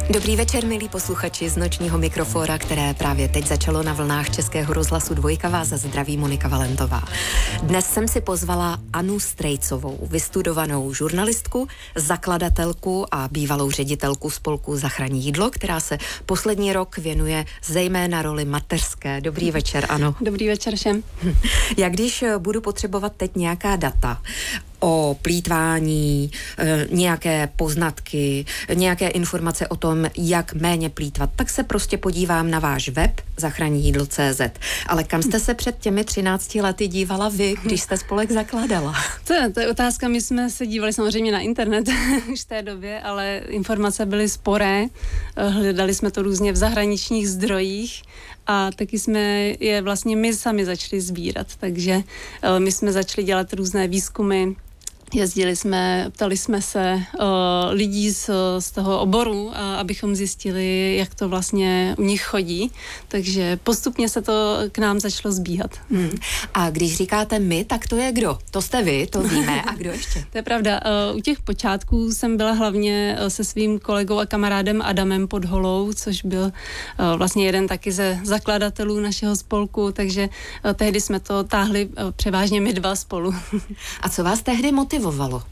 Dobrý večer, milí posluchači z nočního mikrofóra, které právě teď začalo na vlnách Českého rozhlasu Dvojka, vás zdraví Monika Valentová. Dnes jsem si pozvala Anu Strejcovou, vystudovanou žurnalistku, zakladatelku a bývalou ředitelku spolku Zachraň jídlo, která se poslední rok věnuje zejména roli mateřské. Dobrý večer, Ano. Dobrý večer všem. Já když budu potřebovat teď nějaká data o plýtvání, nějaké poznatky, nějaké informace o tom, jak méně plýtvat, tak se prostě podívám na váš web zachraňjídlo.cz. Ale kam jste se před těmi 13 lety dívala vy, když jste spolek zakládala? To je otázka, my jsme se dívali samozřejmě na internet už v té době, ale informace byly sporé, hledali jsme to různě v zahraničních zdrojích a taky jsme je vlastně my sami začali sbírat, takže my jsme začali dělat různé výzkumy. Jezdili jsme, ptali jsme se lidí z toho oboru, abychom zjistili, jak to vlastně u nich chodí. Takže postupně se to k nám začalo zbíhat. A když říkáte my, tak to je kdo? To jste vy, to víme. A kdo ještě? To je pravda. U těch počátků jsem byla hlavně se svým kolegou a kamarádem Adamem Podholou, což byl vlastně jeden taky ze zakladatelů našeho spolku, takže tehdy jsme to táhli převážně my dva spolu. A co vás tehdy motivovalo?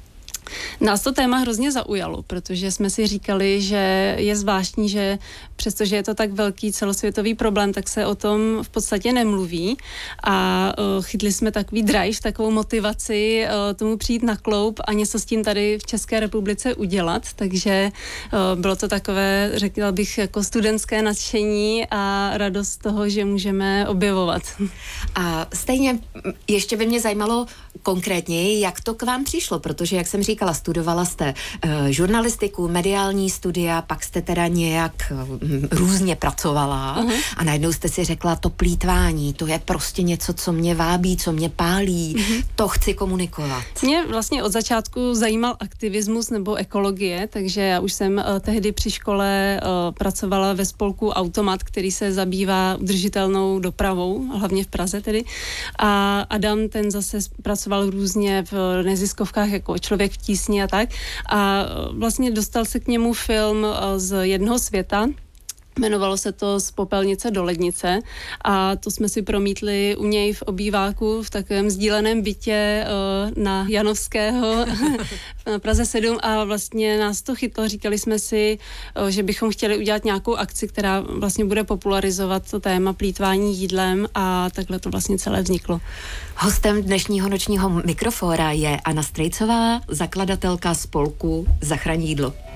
Nás to téma hrozně zaujalo, protože jsme si říkali, že je zvláštní, že přestože je to tak velký celosvětový problém, tak se o tom v podstatě nemluví a chytli jsme takový drive, takovou motivaci tomu přijít na kloub a něco s tím tady v České republice udělat, takže bylo to takové, řekla bych, jako studentské nadšení a radost toho, že můžeme objevovat. A stejně ještě by mě zajímalo konkrétně, jak to k vám přišlo, protože, jak jsem říkala, studovala jste žurnalistiku, mediální studia, pak jste teda nějak různě pracovala a najednou jste si řekla, to plýtvání, to je prostě něco, co mě vábí, co mě pálí, to chci komunikovat. Mě vlastně od začátku zajímal aktivismus nebo ekologie, takže já už jsem tehdy při škole pracovala ve spolku Automat, který se zabývá udržitelnou dopravou, hlavně v Praze tedy. A Adam, ten zase pracoval různě v neziskovkách jako Člověk v tísni a tak. A vlastně dostal se k němu film z Jednoho světa. Jmenovalo se to Z popelnice do lednice a to jsme si promítli u něj v obýváku v takovém sdíleném bytě na Janovského na Praze 7 a vlastně nás to chytlo. Říkali jsme si, že bychom chtěli udělat nějakou akci, která vlastně bude popularizovat to téma plýtvání jídlem a takhle to vlastně celé vzniklo. Hostem dnešního nočního mikrofóra je Anna Strejcová, zakladatelka spolku Zachraň jídlo.